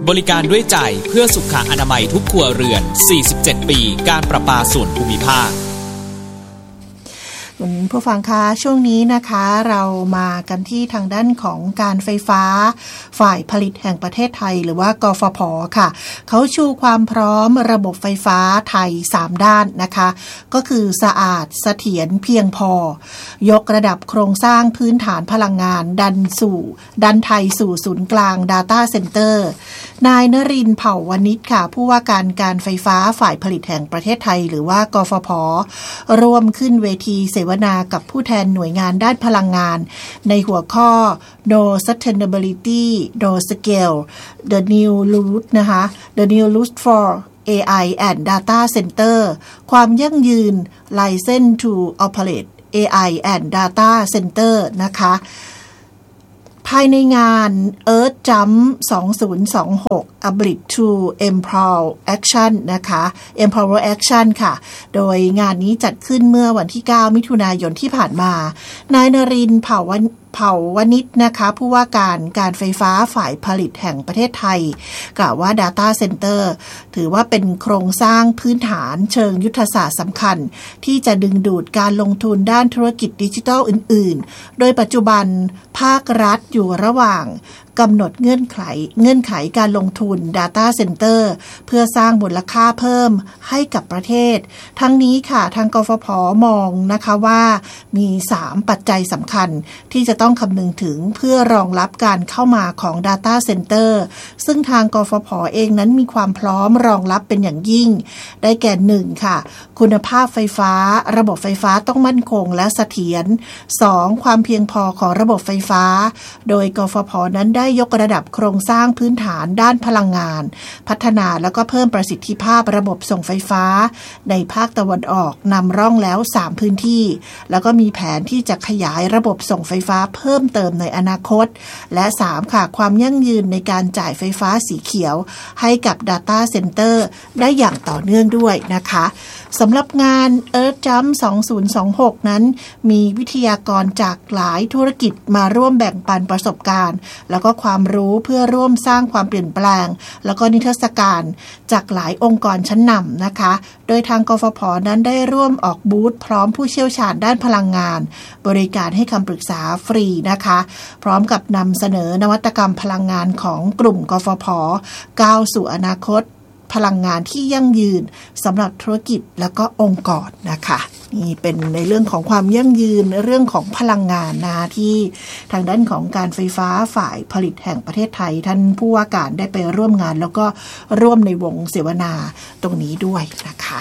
บริการด้วยใจเพื่อสุขอนามัยทุกครัวเรือน47ปีการประปาส่วนภูมิภาคคุณผู้ฟังคะช่วงนี้นะคะเรามากันที่ทางด้านของการไฟฟ้าฝ่ายผลิตแห่งประเทศไทยหรือว่ากฟผ.ค่ะเขาชูความพร้อมระบบไฟฟ้าไทย3ด้านนะคะก็คือสะอาดเสถียรเพียงพอยกระดับโครงสร้างพื้นฐานพลังงานดันไทยสู่ศูนย์กลาง Data Center นายนรินทร์เผ่าวณิชค่ะผู้ว่าการไฟฟ้าฝ่ายผลิตแห่งประเทศไทยหรือว่ากฟผ.ร่วมขึ้นเวทีเสวนากับผู้แทนหน่วยงานด้านพลังงานในหัวข้อ No Sustainability No Scale The New Route นะคะ The New Route for AI and Data Center ความยั่งยืน License to Operate AI and Data Center นะคะภายในงาน Earth Jump 2026 A Bridge to Empower Action นะคะ Empower Action ค่ะโดยงานนี้จัดขึ้นเมื่อวันที่9มิถุนายนที่ผ่านมานายนรินทร์เผ่าวณิชนะคะผู้ว่าการไฟฟ้าฝ่ายผลิตแห่งประเทศไทยกล่าวว่า Data Center ถือว่าเป็นโครงสร้างพื้นฐานเชิงยุทธศาสตร์สำคัญที่จะดึงดูดการลงทุนด้านธุรกิจดิจิทัลอื่นๆโดยปัจจุบันภาครัฐอยู่ระหว่างกำหนดเงื่อนไขการลงทุน Data Center เพื่อสร้างมูลค่าเพิ่มให้กับประเทศทั้งนี้ค่ะทางกฟผ.มองนะคะว่ามี3ปัจจัยสำคัญที่จะต้องคำนึงถึงเพื่อรองรับการเข้ามาของ Data Center ซึ่งทางกฟผ.เองนั้นมีความพร้อมรองรับเป็นอย่างยิ่งได้แก่1ค่ะคุณภาพไฟฟ้าระบบไฟฟ้าต้องมั่นคงและเสถียร2ความเพียงพอของระบบไฟฟ้าโดยกฟผ.นั้นได้ยกระดับโครงสร้างพื้นฐานด้านพลังงานพัฒนาแล้วก็เพิ่มประสิทธิภาพระบบส่งไฟฟ้าในภาคตะวันออกนำร่องแล้ว3พื้นที่แล้วก็มีแผนที่จะขยายระบบส่งไฟฟ้าเพิ่มเติมในอนาคตและ3ค่ะความยั่งยืนในการจ่ายไฟฟ้าสีเขียวให้กับ Data Center ได้อย่างต่อเนื่องด้วยนะคะสำหรับงาน Earth Jump 2026 นั้นมีวิทยากรจากหลายธุรกิจมาร่วมแบ่งปันประสบการณ์แล้วก็ความรู้เพื่อร่วมสร้างความเปลี่ยนแปลงแล้วก็นิทรรศการจากหลายองค์กรชั้นนำนะคะโดยทางกฟผ.นั้นได้ร่วมออกบูธพร้อมผู้เชี่ยวชาญด้านพลังงานบริการให้คำปรึกษาฟรีนะคะพร้อมกับนำเสนอนวัตกรรมพลังงานของกลุ่มกฟผ.ก้าวสู่อนาคตพลังงานที่ยั่งยืนสำหรับธุรกิจแล้วก็องค์กรนะคะนี่เป็นในเรื่องของความยั่งยืนเรื่องของพลังงานนะที่ทางด้านของการไฟฟ้าฝ่ายผลิตแห่งประเทศไทยท่านผู้ว่าการได้ไปร่วมงานแล้วก็ร่วมในวงเสวนาตรงนี้ด้วยนะคะ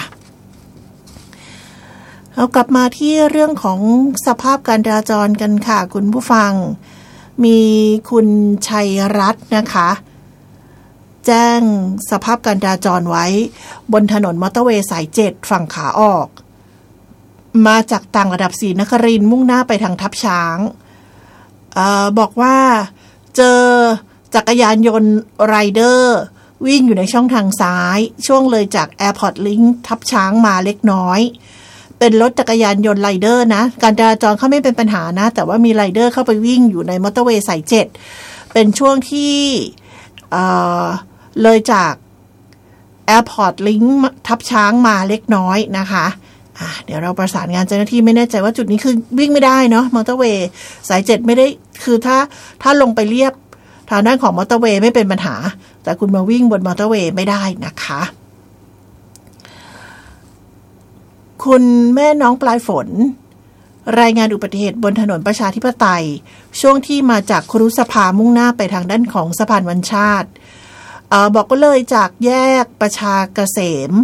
เอากลับมาที่เรื่องของสภาพการจราจรกันค่ะคุณผู้ฟังมีคุณชัยรัตน์นะคะแจ้งสภาพการจราจรไว้บนถนนมอเตอร์เวย์สาย7ฝั่งขาออกมาจากต่างระดับศรีนครินทร์มุ่งหน้าไปทางทับช้างบอกว่าเจอจักรยานยนต์ไรเดอร์วิ่งอยู่ในช่องทางซ้ายช่วงเลยจาก Airport Link ทับช้างมาเล็กน้อยเป็นรถจักรยานยนต์ไรเดอร์นะการจราจรเขาไม่เป็นปัญหานะแต่ว่ามีไรเดอร์เข้าไปวิ่งอยู่ในมอเตอร์เวย์สาย7เป็นช่วงที่เลยจาก Airport Link ทับช้างมาเล็กน้อยนะคะเดี๋ยวเราประสานงานเจ้าหน้าที่ไม่แน่ใจว่าจุดนี้คือวิ่งไม่ได้เนาะมอเตอร์เวย์สาย7ไม่ได้คือถ้าลงไปเรียบทางด้านของมอเตอร์เวย์ไม่เป็นปัญหาแต่คุณมาวิ่งบนมอเตอร์เวย์ไม่ได้นะคะคุณแม่น้องปลายฝนรายงานอุบัติเหตุบนถนนประชาธิปไตยช่วงที่มาจากครุสภามุ่งหน้าไปทางด้านของสะพานวัญชาติบอกก็เลยจากแยกประชาเกษม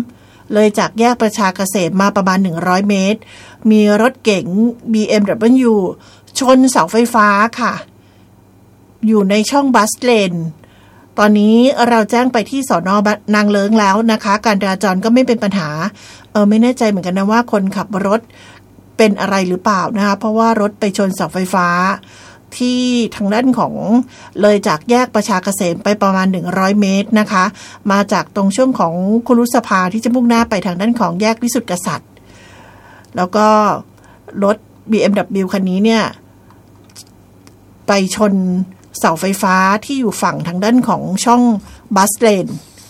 มาประมาณ100เมตรมีรถเก๋ง BMW ชนเสาไฟฟ้าค่ะอยู่ในช่องบัสเลนตอนนี้เราแจ้งไปที่สน.นางเลิ้งแล้วนะคะการจราจรก็ไม่เป็นปัญหาไม่แน่ใจเหมือนกันนะว่าคนขับรถเป็นอะไรหรือเปล่านะคะเพราะว่ารถไปชนเสาไฟฟ้าที่ทางด้านของเลยจากแยกประชาเกษมไปประมาณ100เมตรนะคะมาจากตรงช่วงของคุรุสภาที่จะมุ่งหน้าไปทางด้านของแยกวิสุทธิกษัตริย์แล้วก็รถ BMW คันนี้เนี่ยไปชนเสาไฟฟ้าที่อยู่ฝั่งทางด้านของช่องบัสเลน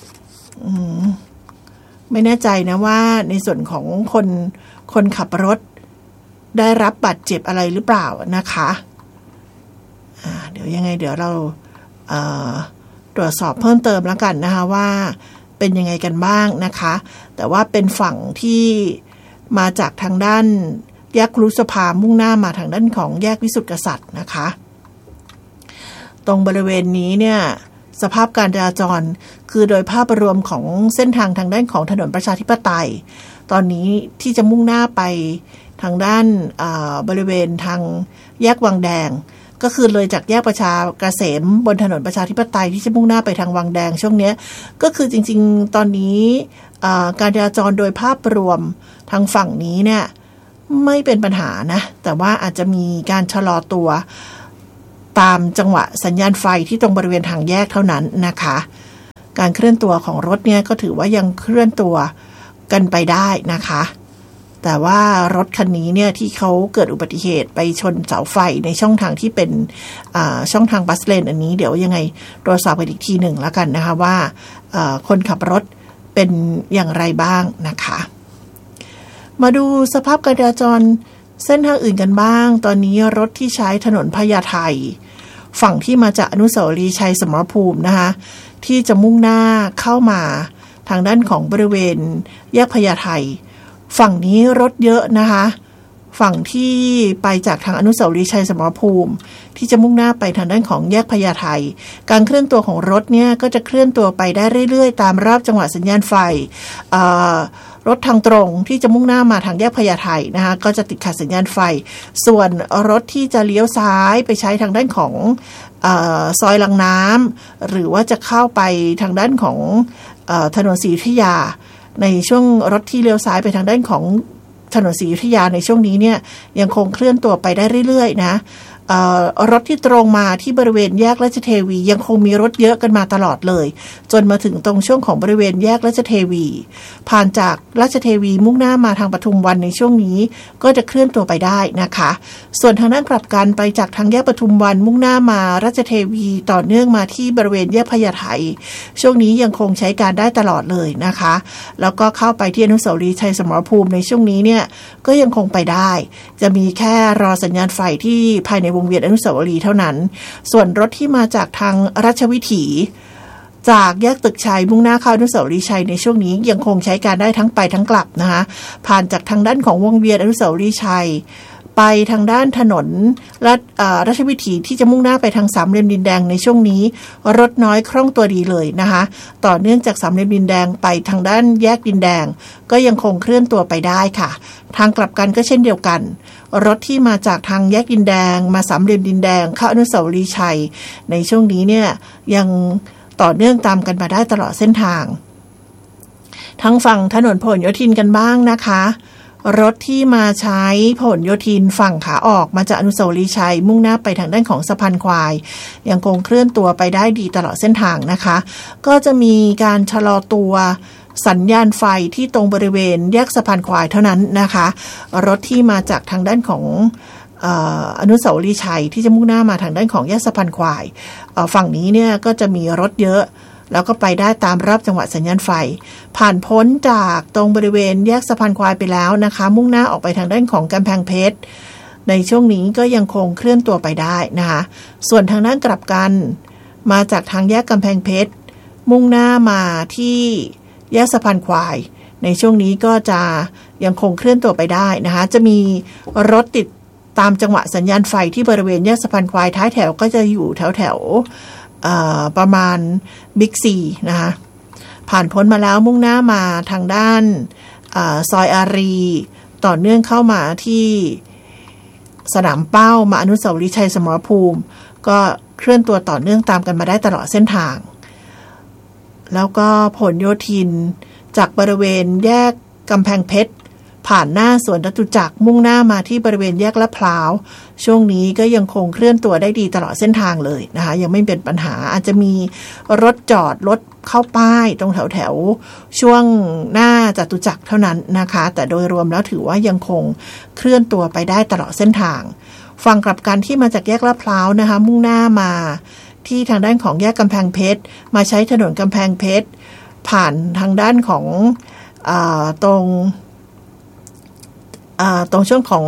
ไม่แน่ใจนะว่าในส่วนของคนขับรถได้รับบาดเจ็บอะไรหรือเปล่านะคะเดี๋ยวยังไงเดี๋ยวเราตรวจสอบเพิ่มเติมแล้วกันนะคะว่าเป็นยังไงกันบ้างนะคะแต่ว่าเป็นฝั่งที่มาจากทางด้านแยกครุสภามุ่งหน้ามาทางด้านของแยกวิสุทธิกษัตริย์นะคะตรงบริเวณนี้เนี่ยสภาพการจราจรคือโดยภาพรวมของเส้นทางด้านของถนนประชาธิปไตยตอนนี้ที่จะมุ่งหน้าไปทางด้านบริเวณทางแยกวังแดงก็คือเลยจากแยกประชาเกษมบนถนนประชาธิปไตยที่จะมุ่งหน้าไปทางวังแดงช่วงนี้ก็คือจริงๆตอนนี้การจราจรโดยภาพรวมทางฝั่งนี้เนี่ยไม่เป็นปัญหานะแต่ว่าอาจจะมีการชะลอตัวตามจังหวะสัญญาณไฟที่ตรงบริเวณทางแยกเท่านั้นนะคะการเคลื่อนตัวของรถเนี่ยก็ถือว่ายังเคลื่อนตัวกันไปได้นะคะแต่ว่ารถคันนี้เนี่ยที่เขาเกิดอุบัติเหตุไปชนเสาไฟในช่องทางที่เป็นช่องทางบัสเลนอันนี้เดี๋ยวยังไงตรวจสอบไปอีกทีหนึ่งแล้วกันนะคะว่าคนขับรถเป็นอย่างไรบ้างนะคะมาดูสภาพการจราจรเส้นทางอื่นกันบ้างตอนนี้รถที่ใช้ถนนพญาไทฝั่งที่มาจากอนุสาวรีย์ชัยสมรภูมินะคะที่จะมุ่งหน้าเข้ามาทางด้านของบริเวณแยกพญาไทฝั่งนี้รถเยอะนะคะฝั่งที่ไปจากทางอนุสาวรีย์ชัยสมรภูมิที่จะมุ่งหน้าไปทางด้านของแยกพญาไทการเคลื่อนตัวของรถเนี่ยก็จะเคลื่อนตัวไปได้เรื่อยๆตามรอบจังหวะสัญญาณไฟรถทางตรงที่จะมุ่งหน้ามาทางแยกพญาไทนะคะก็จะติดขัดสัญญาณไฟส่วนรถที่จะเลี้ยวซ้ายไปใช้ทางด้านของซอยลังน้ำหรือว่าจะเข้าไปทางด้านของถนนศรีอยุธยาในช่วงรถที่เลี้ยวซ้ายไปทางด้านของถนนศรีอยุธยาในช่วงนี้เนี่ยยังคงเคลื่อนตัวไปได้เรื่อยๆนะรถที่ตรงมาที่บริเวณแยกราชเทวียังคงมีรถเยอะกันมาตลอดเลยจนมาถึงตรงช่วงของบริเวณแยกราชเทวีผ่านจากราชเทวีมุ่งหน้ามาทางปทุมวันในช่วงนี้ก็จะเคลื่อนตัวไปได้นะคะส่วนทางด้านกลับกันไปจากทางแยกปทุมวันมุ่งหน้ามาราชเทวีต่อเนื่องมาที่บริเวณแยกพญาไทช่วงนี้ยังคงใช้การได้ตลอดเลยนะคะแล้วก็เข้าไปที่อนุสาวรีย์ชัยสมรภูมิในช่วงนี้เนี่ยก็ยังคงไปได้จะมีแค่รอสัญญาณไฟที่ภายในวงเวียนอนุสาวรีย์เท่านั้นส่วนรถที่มาจากทางราชวิถีจากแยกตึกชัยมุ่งหน้าเข้าอนุสาวรีย์ชัยในช่วงนี้ยังคงใช้การได้ทั้งไปทั้งกลับนะคะผ่านจากทางด้านของวงเวียนอนุสาวรีย์ชัยไปทางด้านถนนราชวิถีที่จะมุ่งหน้าไปทางสามเหลี่ยมดินแดงในช่วงนี้รถน้อยคล่องตัวดีเลยนะคะต่อเนื่องจากสามเหลี่ยมดินแดงไปทางด้านแยกดินแดงก็ยังคงเคลื่อนตัวไปได้ค่ะทางกลับกันก็เช่นเดียวกันรถที่มาจากทางแยกดินแดงมาสามเหลี่ยมดินแดงเข้าอนุสาวรีย์ชัยในช่วงนี้เนี่ยยังต่อเนื่องตามกันมาได้ตลอดเส้นทางทั้งฝั่งถนนพหลโยธินกันบ้างนะคะรถที่มาใช้พหลโยธินฝั่งขาออกมาจากอนุสาวรีย์ชัยมุ่งหน้าไปทางด้านของสะพานควายยังคงเคลื่อนตัวไปได้ดีตลอดเส้นทางนะคะก็จะมีการชะลอตัวสัญญาณไฟที่ตรงบริเวณแยกสะพานควายเท่านั้นนะคะรถที่มาจากทางด้านของอนุสาวรีย์ชัยที่จะมุ่งหน้ามาทางด้านของแยกสะพานควายฝั่งนี้เนี่ยก็จะมีรถเยอะแล้วก็ไปได้ตามรอบจังหวะสัญญาณไฟผ่านพ้นจากตรงบริเวณแยกสะพานควายไปแล้วนะคะมุ่งหน้าออกไปทางด้านของกำแพงเพชรในช่วงนี้ก็ยังคงเคลื่อนตัวไปได้นะคะส่วนทางด้านกลับกันมาจากทางแยกกำแพงเพชรมุ่งหน้ามาที่แยกสะพานควายในช่วงนี้ก็จะยังคงเคลื่อนตัวไปได้นะคะจะมีรถติดตามจังหวะสัญญาณไฟที่บริเวณแยกสะพานควายท้ายแถวก็จะอยู่แถวประมาณบิ๊กซีนะคะผ่านพ้นมาแล้วมุ่งหน้ามาทางด้านซอยอารีต่อเนื่องเข้ามาที่สนามเป้ามาอนุสาวรีย์ชัยสมรภูมิก็เคลื่อนตัวต่อเนื่องตามกันมาได้ตลอดเส้นทางแล้วก็พหลโยธินจากบริเวณแยกกำแพงเพชรผ่านหน้าสวนจตุจักรมุ่งหน้ามาที่บริเวณแยกลาดพร้าวช่วงนี้ก็ยังคงเคลื่อนตัวได้ดีตลอดเส้นทางเลยนะคะยังไม่เป็นปัญหาอาจจะมีรถจอดรถเข้าป้ายตรงแถวช่วงหน้าจตุจักรเท่านั้นนะคะแต่โดยรวมแล้วถือว่ายังคงเคลื่อนตัวไปได้ตลอดเส้นทางฝั่งกลับกันที่มาจากแยกลาดพร้าวนะคะมุ่งหน้ามาที่ทางด้านของแยกกำแพงเพชรมาใช้ถนนกำแพงเพชรผ่านทางด้านของตรงช่วงของ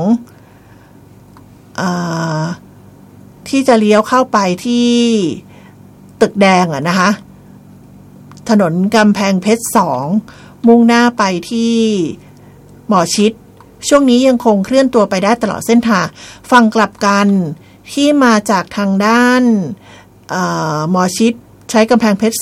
ที่จะเลี้ยวเข้าไปที่ตึกแดงนะคะถนนกำแพงเพชร2มุ่งหน้าไปที่หมอชิดช่วงนี้ยังคงเคลื่อนตัวไปได้ตลอดเส้นทางฝั่งกลับกันที่มาจากทางด้านหมอชิดใช้กำแพงเพชร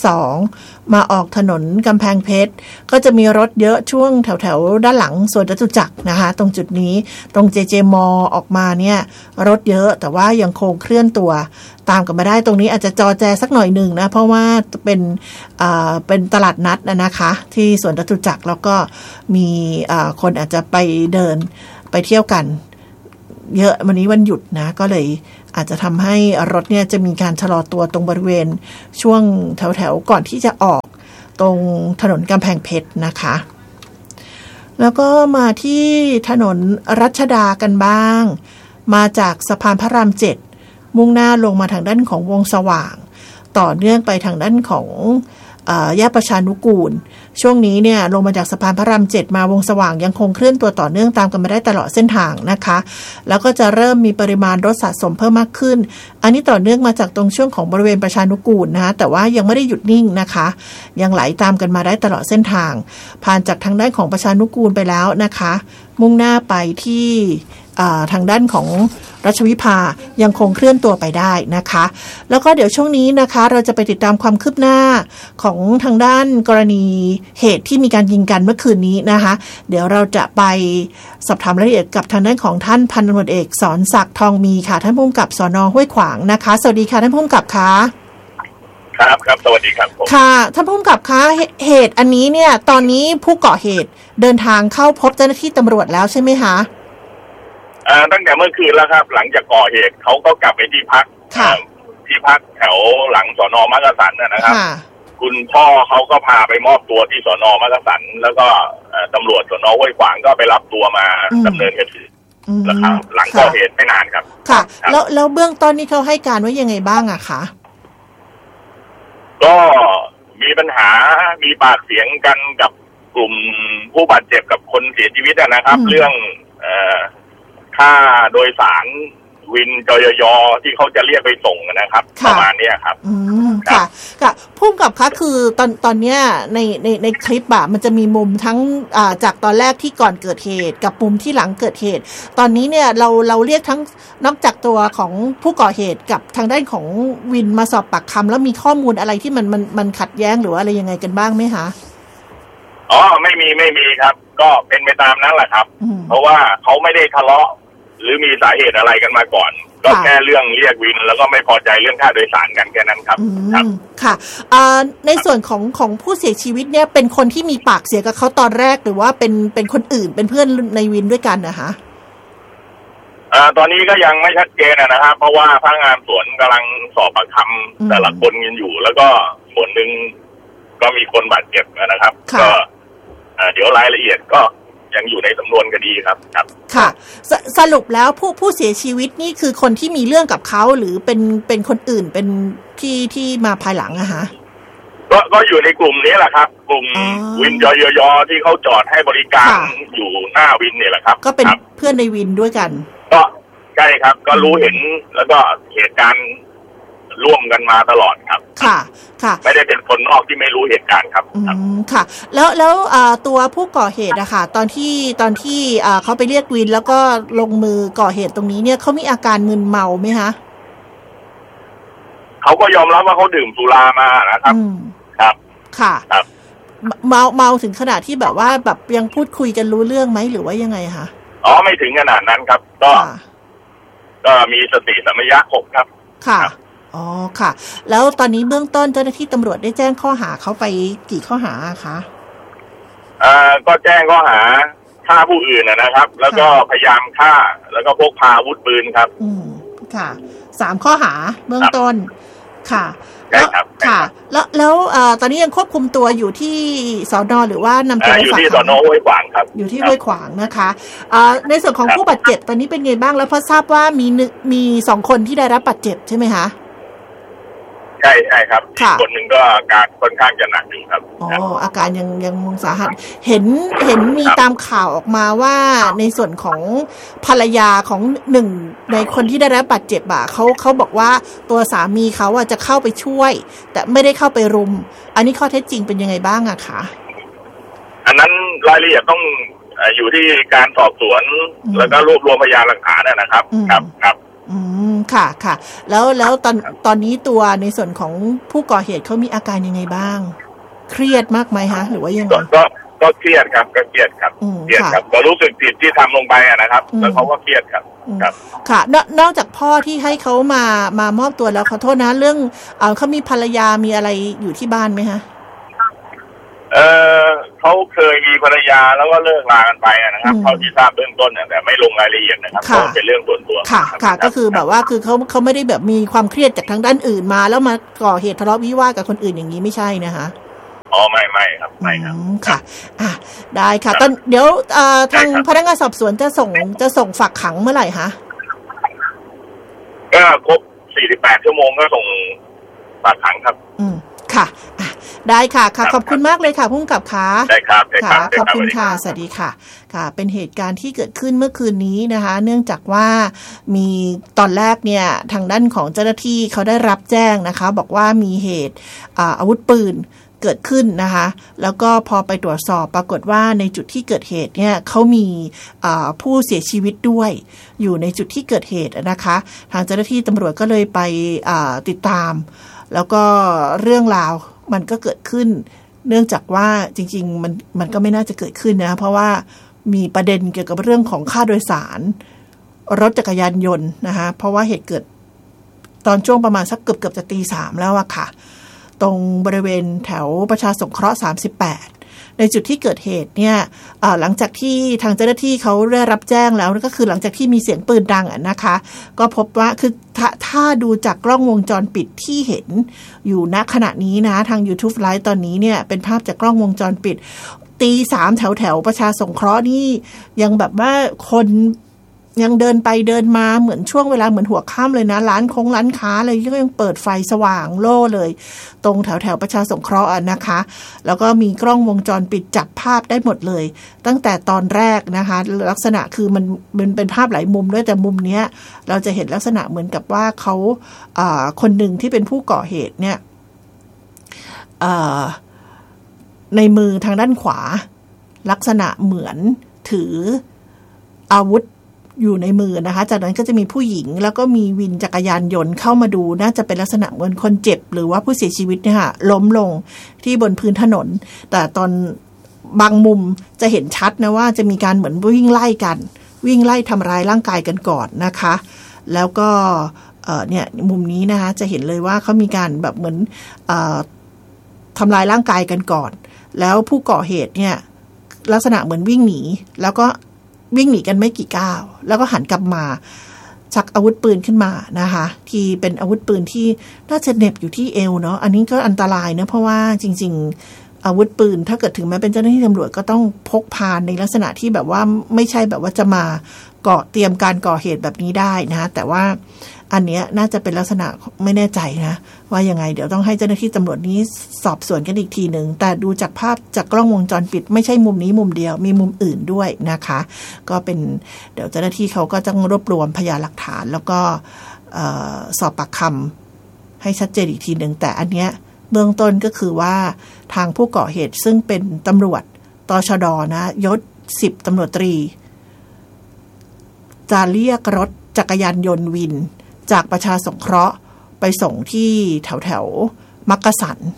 2มาออกถนนกำแพงเพชรก็จะมีรถเยอะช่วงแถวๆด้านหลังสวนจตุจักรนะคะตรงจุดนี้ตรง JJ มอออกมาเนี่ยรถเยอะแต่ว่ายังคงเคลื่อนตัวตามกันมาได้ตรงนี้อาจจะจอแจสักหน่อยหนึ่งนะเพราะว่าเป็นตลาดนัดนะคะที่สวนจตุจักรแล้วก็มีคนอาจจะไปเดินไปเที่ยวกันเยอะวันนี้วันหยุดนะก็เลยอาจจะทำให้รถเนี่ยจะมีการชะลอตัวตรงบริเวณช่วงแถวๆก่อนที่จะออกตรงถนนกำแพงเพชรนะคะแล้วก็มาที่ถนนรัชดากันบ้างมาจากสะพานพระราม7มุ่งหน้าลงมาทางด้านของวงสว่างต่อเนื่องไปทางด้านของแยกประชานุกูลช่วงนี้เนี่ยลงมาจากสะพานพระราม7มาวงสว่างยังคงเคลื่อนตัวต่อเนื่องตามกันมาได้ตลอดเส้นทางนะคะแล้วก็จะเริ่มมีปริมาณรถสะสมเพิ่มมากขึ้นอันนี้ต่อเนื่องมาจากตรงช่วงของบริเวณประชานุกูลนะคะแต่ว่ายังไม่ได้หยุดนิ่งนะคะยังไหลตามกันมาได้ตลอดเส้นทางผ่านจากทางด้านของประชานุกูลไปแล้วนะคะมุ่งหน้าไปที่ทางด้านของรัชวิภายังคงเคลื่อนตัวไปได้นะคะแล้วก็เดี๋ยวช่วงนี้นะคะเราจะไปติดตามความคืบหน้าของทางด้านกรณีเหตุที่มีการยิงกันเมื่อคืนนี้นะคะเดี๋ยวเราจะไปสอบถามรายละเอียดกับทางด้านของท่านพันตำรวจเอกสอนศักดิ์ทองมีค่ะท่านผู้กำกับสน.ห้วยขวางนะคะสวัสดีค่ะท่านผู้กำกับค่ะครับสวัสดีครับค่ะท่านผู้กำกับคะเหตุอันนี้เนี่ยตอนนี้ผู้ก่อเหตุเดินทางเข้าพบเจ้าหน้าที่ตำรวจแล้วใช่ไหมคะตั้งแต่เมื่อคืนแล้วครับหลังจากก่อเหตุเขาก็กลับไปที่พักแถวหลังสน.มักกะสันนะครับคุณพ่อเขาก็พาไปมอบตัวที่สน.มักกะสันแล้วก็ตำรวจสน.ห้วยขวางก็ไปรับตัวมาดำเนินคดีนะครับหลังก่อเหตุไม่นานครับค่ะแล้วเบื้องต้นนี่เขาให้การว่ายังไงบ้างอะคะก็มีปัญหามีปากเสียงกันกับกลุ่มผู้บาดเจ็บกับคนเสียชีวิตนะครับเรื่องค่าโดยสารวินจย.ที่เขาจะเรียกไปส่งนะครับประมาณนี้ครับค่ะพุ่งกับคะคือตอนเนี้ยในคลิปอะมันจะมีมุมทั้งจากตอนแรกที่ก่อนเกิดเหตุกับมุมที่หลังเกิดเหตุตอนนี้เนี่ยเราเรียกทั้งนอกจากตัวของผู้ก่อเหตุกับทางด้านของวินมาสอบปากคำแล้วมีข้อมูลอะไรที่มันขัดแย้งหรืออะไรยังไงกันบ้างไหมคะไม่มีครับก็เป็นไปตามนั้นแหละครับเพราะว่าเขาไม่ได้ทะเลาะหรือมีสาเหตุอะไรกันมาก่อนก็แค่เรื่องเรียกวินแล้วก็ไม่พอใจเรื่องค่าโดยสารกันแค่นั้นครับค่ะในส่วนของผู้เสียชีวิตเนี่ยเป็นคนที่มีปากเสียงกับเขาตอนแรกหรือว่าเป็นคนอื่นเป็นเพื่อนในวินด้วยกันนะคะตอนนี้ก็ยังไม่ชัดเจนนะครับเพราะว่าพนักงานสวนกำลังสอบปากคำแต่ละคนกันอยู่แล้วก็ส่วนหนึ่งก็มีคนบาดเจ็บนะครับก็เดี๋ยวรายละเอียดก็ยังอยู่ในสำนวนคดีครับค่ะสรุปแล้วผู้เสียชีวิตนี่คือคนที่มีเรื่องกับเขาหรือเป็นคนอื่นเป็นที่มาภายหลังอะฮะก็อยู่ในกลุ่มนี้แหละครับกลุ่มวินจย.ที่เขาจอดให้บริการอยู่หน้าวินนี่แหละครับก็เป็นเพื่อนในวินด้วยกันก็ใช่ครับก็รู้เห็นแล้วก็เหตุการณ์ร่วมกันมาตลอดครับค่ะไม่ได้เป็นคนนอกที่ไม่รู้เหตุการณ์ครับค่ะแล้วตัวผู้ก่อเหตุอะค่ะตอนที่เขาไปเรียกวินแล้วก็ลงมือก่อเหตุตรงนี้เนี่ยเขามีอาการมึนเมาไหมคะเขาก็ยอมรับว่าเขาดื่มสุรามานะครับครับครับเมาถึงขนาดที่แบบว่าแบบยังพูดคุยกันรู้เรื่องไหมหรือว่ายังไงคะไม่ถึงขนาดนั้นครับก็มีสติสัมปชัญญะครบครับค่ะค่ะแล้วตอนนี้เบื้องต้นเจ้าหน้าที่ตำรวจได้แจ้งข้อหาเขาไปกี่ข้อหาคะก็แจ้งข้อหาฆ่าผู้อื่นนะครับแล้วก็พยายามฆ่าแล้วก็พกพาอาวุธปืนครับค่ะ3ข้อหาเบื้องต้นค่ะใช่ครับค่ะแล้วตอนนี้ยังควบคุมตัวอยู่ที่สน.หรือว่านำตัวไปฝากขังอยู่ที่สน.ห้วยขวางครับอยู่ที่ห้วยขวางนะคะในส่วนของผู้บาดเจ็บตอนนี้เป็นไงบ้างแล้วเพราะทราบว่ามี2 คนที่ได้รับบาดเจ็บใช่ไหมคะใช่ครับคนหนึ่งก็อาการค่อนข้างจะหนักอยู่ครับอาการยังสาหัสเห็นมีตามข่าวออกมาว่าในส่วนของภรรยาของ1ในคนที่ได้รับบาดเจ็บเขาบอกว่าตัวสามีเขาจะเข้าไปช่วยแต่ไม่ได้เข้าไปรุมอันนี้ข้อเท็จจริงเป็นยังไงบ้างอะคะอันนั้นรายละเอียดต้องอยู่ที่การสอบสวนแล้วก็รวบรวมพยานหลักฐานนะครับครับค่ะแล้วตอนนี้ตัวในส่วนของผู้ก่อเหตุเขามีอาการยังไงบ้างเครียดมากไหมคะหรือว่ายังไงก็เครียดครับก็เครียดครับก็รู้สึกผิดที่ทำลงไปนะครับแล้วเขาก็เครียดครับค่ะนอกจากพ่อที่ให้เขามามอบตัวแล้วขอโทษนะเรื่องเขามีภรรยามีอะไรอยู่ที่บ้านไหมคะเขาเคยมีภรรยาแล้วก็เลิกลากันไปนะครับเขาที่ทราบเบื้องต้นแต่ไม่ลงรายละเอียดนะครับเพราะเป็นเรื่องส่วนตัวค่ะก็คือแบบว่าคือเขาไม่ได้แบบมีความเครียดจากทางด้านอื่นมาแล้วมาก่อเหตุทะเลาะวิวาทกับคนอื่นอย่างนี้ไม่ใช่นะคะไม่ครับไม่ครับค่ะได้ค่ะตอนเดี๋ยวทางพนักงานสอบสวนจะส่งฝากขังเมื่อไหร่คะก็ครบ48 ชั่วโมงก็ส่งฝากขังครับค่ะได้ค่ะขอบคุณมากเลยค่ะผู้กำกับค่ะได้ครับค่ะขอบคุณค่ะสวัสดีค่ะค่ะเป็นเหตุการณ์ที่เกิดขึ้นเมื่อคืนนี้นะคะเนื่องจากว่ามีตอนแรกเนี่ยทางด้านของเจ้าหน้าที่เขาได้รับแจ้งนะคะบอกว่ามีเหตุอาวุธปืนเกิดขึ้นนะคะแล้วก็พอไปตรวจสอบปรากฏว่าในจุดที่เกิดเหตุเนี่ยเขามีผู้เสียชีวิตด้วยอยู่ในจุดที่เกิดเหตุนะคะทางเจ้าหน้าที่ตำรวจก็เลยไปติดตามแล้วก็เรื่องราวมันก็เกิดขึ้นเนื่องจากว่าจริงๆมันก็ไม่น่าจะเกิดขึ้นนะเพราะว่ามีประเด็นเกี่ยวกับเรื่องของค่าโดยสารรถจักรยานยนต์นะคะเพราะว่าเหตุเกิดตอนช่วงประมาณสักเกือบจะตี 3แล้วอะค่ะตรงบริเวณแถวประชาสงเคราะห์38ในจุดที่เกิดเหตุเนี่ยหลังจากที่ทางเจ้าหน้าที่เขาได้รับแจ้งแล้วก็คือหลังจากที่มีเสียงปืนดังนะคะก็พบว่าคือถ้าดูจากกล้องวงจรปิดที่เห็นอยู่ณขณะนี้นะทาง YouTube Live ตอนนี้เนี่ยเป็นภาพจากกล้องวงจรปิดตี 3แถวประชาสงเคราะห์นี่ยังแบบว่าคนยังเดินไปเดินมาเหมือนช่วงเวลาเหมือนหัวค่ำเลยนะร้านค้าอะไรก็ยังเปิดไฟสว่างโล่เลยตรงแถวประชาสงเคราะห์นะคะแล้วก็มีกล้องวงจรปิดจับภาพได้หมดเลยตั้งแต่ตอนแรกนะคะลักษณะคือมันเป็นภาพหลายมุมด้วยแต่มุมเนี้ยเราจะเห็นลักษณะเหมือนกับว่าเขาคนหนึ่งที่เป็นผู้ก่อเหตุเนี่ยในมือทางด้านขวาลักษณะเหมือนถืออาวุธอยู่ในมือนะคะจากนั้นก็จะมีผู้หญิงแล้วก็มีวินจักรยานยนต์เข้ามาดูน่าจะเป็นลักษณะเหมือนคนเจ็บหรือว่าผู้เสียชีวิตเนี่ยค่ะล้มลงที่บนพื้นถนนแต่ตอนบางมุมจะเห็นชัดนะว่าจะมีการเหมือนวิ่งไล่กันวิ่งไล่ทำร้ายร่างกายกันก่อนนะคะแล้วก็เนี่ยมุมนี้นะคะจะเห็นเลยว่าเขามีการแบบเหมือนทำร้ายร่างกายกันก่อนแล้วผู้ก่อเหตุเนี่ยลักษณะเหมือนวิ่งหนีแล้วก็วิ่งหนีกันไม่กี่ก้าวแล้วก็หันกลับมาชักอาวุธปืนขึ้นมานะคะที่เป็นอาวุธปืนที่น่าจะเหน็บอยู่ที่เอวเนาะอันนี้ก็อันตรายนะเพราะว่าจริงๆอาวุธปืนถ้าเกิดถึงแม้เป็นเจ้าหน้าที่ตำรวจก็ต้องพกพาในลักษณะที่แบบว่าไม่ใช่แบบว่าจะมาเตรียมการก่อเหตุแบบนี้ได้นะแต่ว่าอันเนี้ยน่าจะเป็นลักษณะไม่แน่ใจนะว่ายังไงเดี๋ยวต้องให้เจ้าหน้าที่ตำรวจนี้สอบสวนกันอีกทีนึงแต่ดูจากภาพจากกล้องวงจรปิดไม่ใช่มุมนี้มุมเดียวมีมุมอื่นด้วยนะคะก็เป็นเดี๋ยวเจ้าหน้าที่เขาก็ต้องรวบรวมพยานหลักฐานแล้วก็สอบปากคำให้ชัดเจนอีกทีนึงแต่อันเนี้ยเบื้องต้นก็คือว่าทางผู้ก่อเหตุซึ่งเป็นตำรวจตชด.นะยศ10ตำรวจตรีจะเรียกรถจักรยานยนต์วินจากประชาสงเคราะห์ไปส่งที่แถวมักกะสัน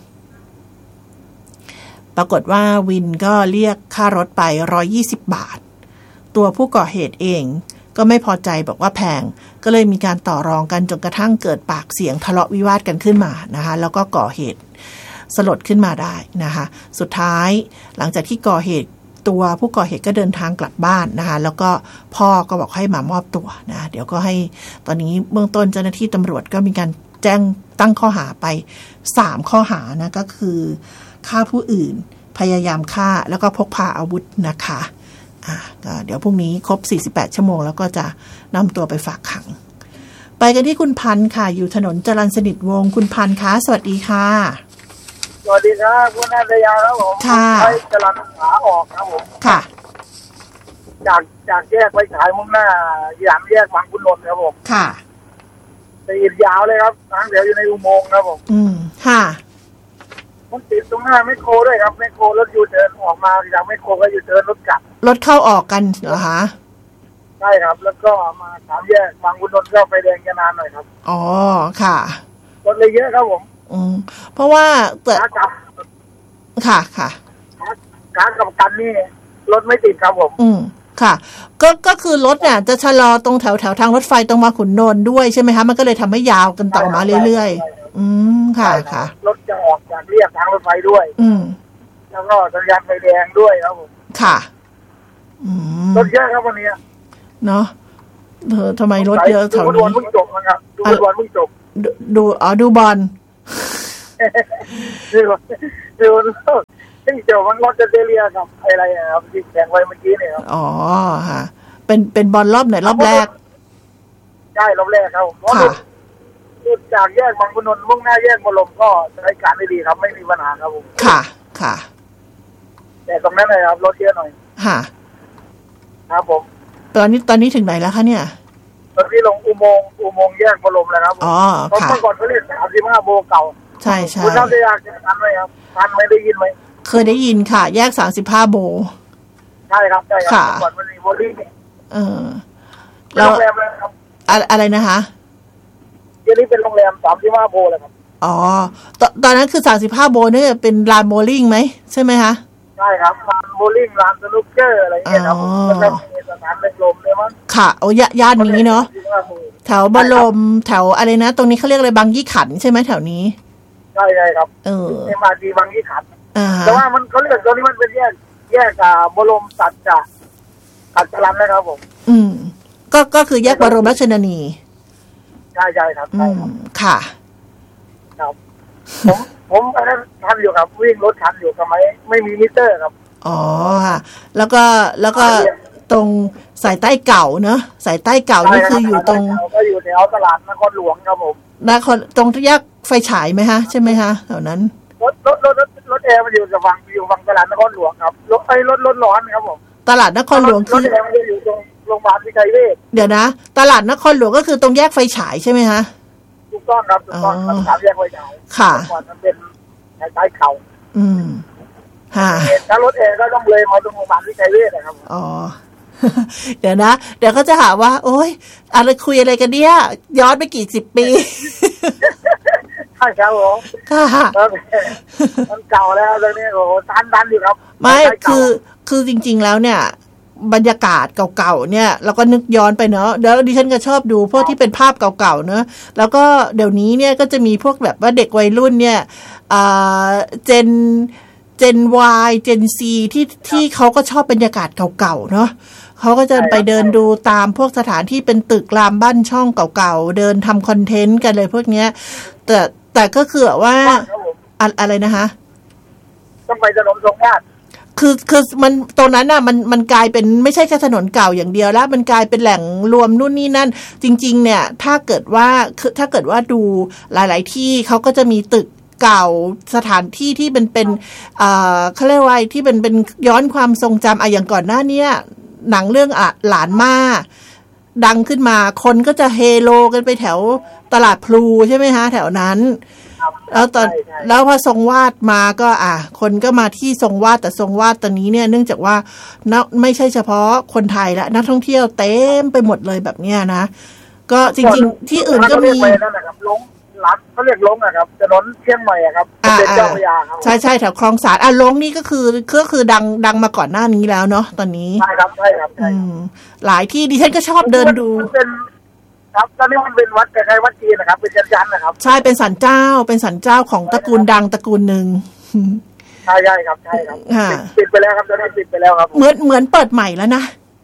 ปรากฏว่าวินก็เรียกค่ารถไป120 บาทตัวผู้ก่อเหตุเองก็ไม่พอใจบอกว่าแพงก็เลยมีการต่อรองกันจนกระทั่งเกิดปากเสียงทะเลาะวิวาทกันขึ้นมานะคะแล้วก็ก่อเหตุสลดขึ้นมาได้นะคะสุดท้ายหลังจากที่ก่อเหตุตัวผู้ก่อเหตุก็เดินทางกลับบ้านนะคะแล้วก็พ่อก็บอกให้มามอบตัวนะเดี๋ยวก็ให้ตอนนี้เบื้องต้นเจ้าหน้าที่ตำรวจก็มีการแจ้งตั้งข้อหาไป3ข้อหานะก็คือฆ่าผู้อื่นพยายามฆ่าแล้วก็พกพาอาวุธนะคะเดี๋ยวพรุ่งนี้ครบ48ชั่วโมงแล้วก็จะนำตัวไปฝากขังไปกันที่คุณพันธ์ค่ะอยู่ถนนจรัญสนิทวงศ์คุณพันธ์คะสวัสดีค่ะสวัสดีครับคุณนาตยาครับผมใช้จรัญขาออกครับผมค่ะจากแยกไปขายมุ่งหน้าสามแยกบางขุนนนท์ครับผมค่ะติดยาวเลยครับทางเดียวอยู่ในอุโมงค์ครับผมค่ะมันติดตรงหน้าแมคโครด้วยครับแมคโครรถยูเทิร์นออกมาจากแมคโครก็ยูเทิร์นรถกลับรถเข้าออกกันเหรอคะใช่ครับแล้วก็มาสามแยกบางขุนนนท์ก็ไฟแดงจะนานหน่อยครับอ๋อค่ะรถเลยเยอะครับผมเพราะว่าขากลับค่ะขากลับกันนี่รถไม่ติดครับผมค่ะก็คือรถเนี่ยจะชะลอตรงแถวทางรถไฟตรงมาขุนนนท์ด้วยใช่ไหมคะมันก็เลยทำให้ยาวกันต่อมาเรื่อยๆค่ะรถจะออกจากเรียบทางรถไฟด้วยแล้วก็สัญญาณไฟแดงด้วยครับผมค่ะรถเยอะครับวันนี้เนาะทำไมรถเยอะแถวนี้ดูบอลมึงจบนะครับดูบอลมึงจบดูบอลดูที่เจ้ามันรถจะเรียกับอะไรครับที่แข่งไว้เมื่อกี้เนี่ยครับอ๋อค่ะเป็นบอลรอบไหนรอบแรกใช่รอบแรกครับค่ะจากแยกบางขุนนนท์มุ่งหน้าแยกมะลมก็ใช้การได้ดีครับไม่มีปัญหาครับผมค่ะแต่ตรงนั้นเลยครับรถเยอะหน่อยค่ะครับผมตอนนี้ถึงไหนแล้วคะเนี่ยตอนนี้ลงอุโมงค์แยกมะลมแล้วครับอ๋อค่ะเมื่อก่อนเขาเรียก35โบเก่าใช่คุณน่าจะอยากจะทันไหมครับทันไหมได้ยินไหมเคยได้ยินค่ะแยก35โบใช่ครับก่อนมันมีโบลิ่งแล้วโรงแรมเลยครับอะไรนะคะเดี๋ยวนี้เป็นโรงแรม35โบเลยครับอ๋อตอนนั้นคือ35โบนี่เป็นลานโบลิ่งไหมใช่ไหมคะใช่ครับลานโบลิ่งลานสนุกเกอร์อะไรเงี้ยครับแล้วก็มีสถานบัลลมด้วยมั้งค่ะโอ้ย่านนี้เนาะแถวบัลลมแถวอะไรนะตรงนี้เขาเรียกอะไรบางยี่ขันใช่ไหมแถวนี้ใช่ครับมาดีบางยี่ขันแต่ว่ามันเขาเรียกตรงนี้มันเป็นแยกบรมสัจจะกัจจรัญนะครับผมก็คือแยกบรมราชชนนีใช่ครับใช่ครับค่ะครับผมอันนั้นทันอยู่ครับวิ่งรถทันอยู่ทำไมไม่มีมิเตอร์ครับอ๋อค่ะแล้วก็ตรงสายใต้เก่าเนอะสายใต้เก่านี่คืออยู่ตรงก็อยู่แถวตลาดนครหลวงครับผมนครตรงแยกไฟฉายไหมฮะใช่ไหมฮะแถวนั้นรถแอร์มันอยู่ฝั่งตลาดนครหลวงครับรถร้อนครับผมตลาดนครหลวงคือรถแอร์มันอยู่ตรงโรงพยาบาลวิชัยเวชเดี๋ยวนะตลาดนครหลวงก็คือตรงแยกไฟฉายใช่ไหมฮะถูกต้องครับถูกต้องสามแยกไฟฉายค่ะก่อนมันเป็นสายเขาค่ะถ้ารถแอร์ก็ต้องเลยมาตรงโรงพยาบาลวิชัยเวชนะครับอ๋อเดี๋ยวนะเดี๋ยวเขาจะหาว่าโอ๊ยอะไรคุยอะไรกันเนี่ยย้อนไปกี่10 ปีใช่ครับผมค่ะมันเก่าแล้วตอนนี้โอ้ทันอยู่ครับไม่คือจริงๆแล้วเนี่ยบรรยากาศเก่าๆเนี่ยเราก็นึกย้อนไปเนาะเดี๋ยวดิฉันก็ชอบดูพวกที่เป็นภาพเก่าๆเนาะแล้วก็เดี๋ยวนี้เนี่ยก็จะมีพวกแบบว่าเด็กวัยรุ่นเนี่ยเจน Y เจน C ที่เขาก็ชอบบรรยากาศเก่าๆเนาะเขาก็จะไปเดินดูตามพวกสถานที่เป็นตึกรามบ้านช่องเก่าๆเดินทำคอนเทนต์กันเลยพวกเนี้ยแต่ก็คือว่าอะไรนะคะต้องไปถนนทรงวาดคือมันตรงนั้นน่ะมันกลายเป็นไม่ใช่แค่ถนนเก่าอย่างเดียวแล้วมันกลายเป็นแหล่งรวมนู่นนี่นั่นจริงๆเนี่ยถ้าเกิดว่าดูหลายๆที่เขาก็จะมีตึกเก่าสถานที่ที่เป็นเขาเรียกว่าที่เป็นย้อนความทรงจำอย่างก่อนหน้านี้หนังเรื่องหลานม่าดังขึ้นมาคนก็จะเฮโลกันไปแถวตลาดพลูใช่ไหมฮะแถวนั้นแล้วพอทรงวาดมาก็คนก็มาที่ทรงวาดแต่ทรงวาดตอนนี้เนี่ยเนื่องจากว่าไม่ใช่เฉพาะคนไทยและนักท่องเที่ยวเต็มไปหมดเลยแบบเนี้ยนะก็จริงๆที่อื่นก็มีร้านเขาเรียกลงนะครับถนนเชียงใหม่ครับเป็นเจ้าพระยาครับใช่แถวคลองสารลงนี่ก็คือดังมาก่อนหน้านี้แล้วเนาะตอนนี้ใช่ครับหลายที่ดิฉันก็ชอบเดินดูครับตอนนี้มันเป็นวัดคล้ายๆวัดจีนนะครับเป็นยันๆนะครับใช่เป็นศาลเจ้าของตระกูลดังตระกูลหนึ่งใช่ครับปิดไปแล้วครับตอนนี้ปิดไปแล้วครับเหมือนเปิดใหม่แล้วนะ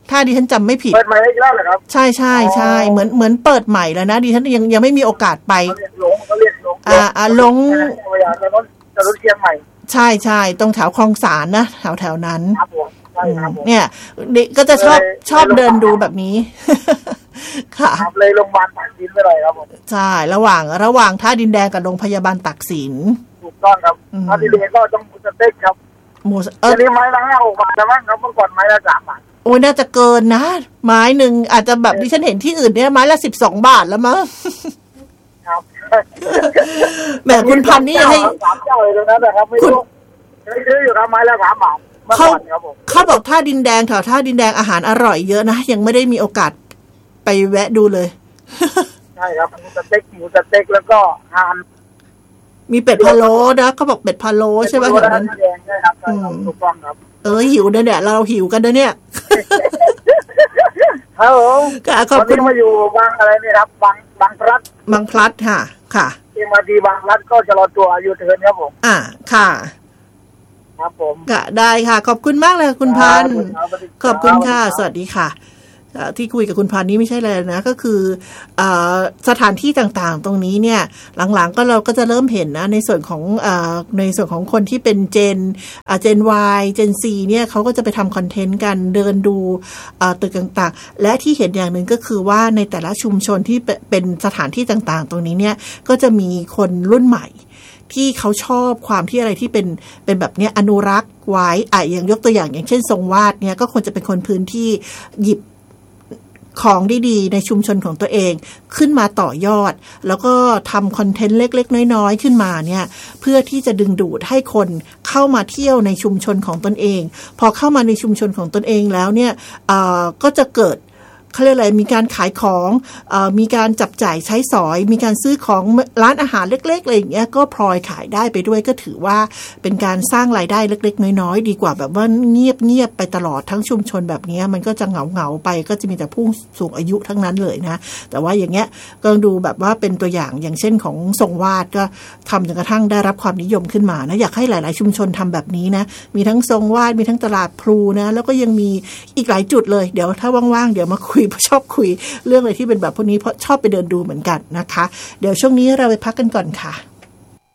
ถ้าดิฉันจำไม่ผิดเปิดใหม่อีกแล้วเหรอครับใช่ใช่ใช่เหมือนเปิดใหม่แล้วนะดิฉันยังไม่มีโอกาสไปเขาเรียกหลงหลงจะรถเชียงใหม่ใช่ใช่ตรงแถวคลองสารนะแถวนั้นครับผมเนี่ยก็จะชอบเดินดูแบบนี้ค่ะเลยโรงพยาบาลตากสินไปเลยครับผมใช่ระหว่างท่าดินแดงกับโรงพยาบาลตากสินถูกต้องครับท่าดินแดงก็ต้องหมูสเต็กครับอันนี้ไม้ละ5 บาทแล้วมั้งครับเมื่อก่อนไม้ละ3 บาทโอ้ยน่าจะเกินนะไม้หนึ่งอาจจะแบบที่ฉันเห็นที่อื่นเนี่ยไม้ละ12 บาทแล้วมั้งครับแหมคุณพันนี่ให้ 3 เจ้าเลยนะนะครับไม่รู้ซื้ออยู่ครับไม้ละ3 บาทเขาบอกท่าดินแดงแถวท่าดินแดงอาหารอร่อยเยอะนะยังไม่ได้มีโอกาสไปแวะดูเลยใช่ครับหมูสเต็กแล้วก็อาหารมีเป็ดพะโล้นะเขาบอกเป็ดพะโล้ใช่ไหมแถวนั้นใช่ครับถูกต้องครับหิวเนี่ยเราหิวกันนะเนี่ยครับผมขอบคุณมาอยู่บางอะไรนี่ครับบางพลัดค่ะที่มาดีบางพลัดก็จะรอตัวอยู่เทินครับผมค่ะครับผมได้ค่ะขอบคุณมากเลยคุณพันธุ์ขอบคุณค่ะสวัสดีค่ะที่คุยกับคุณพันธุ์นี้ไม่ใช่อะไรนะก็คือสถานที่ต่างๆตรงนี้เนี่ยหลังๆก็เราก็จะเริ่มเห็นนะในส่วนของคนที่เป็นเจนY เจน C เนี่ยเขาก็จะไปทำคอนเทนต์กันเดินดูตึกต่างๆและที่เห็นอย่างหนึ่งก็คือว่าในแต่ละชุมชนที่เป็นสถานที่ต่างๆตรงนี้เนี่ยก็จะมีคนรุ่นใหม่ที่เขาชอบความที่อะไรที่เป็นแบบนี้อนุรักษ์ไว้อย่างยกตัวอย่างเช่นทรงวาดเนี่ยก็ควรจะเป็นคนพื้นที่หยิบของดีๆในชุมชนของตัวเองขึ้นมาต่อยอดแล้วก็ทำคอนเทนต์เล็กๆน้อยๆขึ้นมาเนี่ยเพื่อที่จะดึงดูดให้คนเข้ามาเที่ยวในชุมชนของตนเองพอเข้ามาในชุมชนของตนเองแล้วเนี่ยก็จะเกิดเขาเรียกอะไรมีการขายของมีการจับจ่ายใช้สอยมีการซื้อของร้านอาหารเล็กๆอะไรอย่างเงี้ยก็พลอยขายได้ไปด้วยก็ถือว่าเป็นการสร้างรายได้เล็กๆน้อยๆดีกว่าแบบว่าเงียบๆไปตลอดทั้งชุมชนแบบนี้มันก็จะเหงาไปก็จะมีแต่ผู้สูงอายุทั้งนั้นเลยนะแต่ว่าอย่างเงี้ยก็ดูแบบว่าเป็นตัวอย่างเช่นของทรงวาดก็ทำจนกระทั่งได้รับความนิยมขึ้นมานะอยากให้หลายๆชุมชนทำแบบนี้นะมีทั้งทรงวาดมีทั้งตลาดพลูนะแล้วก็ยังมีอีกหลายจุดเลยเดี๋ยวถ้าว่างๆเดี๋ยวมาคุยชอบคุยเรื่องอะไรที่เป็นแบบพวกนี้เพราะชอบไปเดินดูเหมือนกันนะคะเดี๋ยวช่วงนี้เราไปพักกันก่อนค่ะ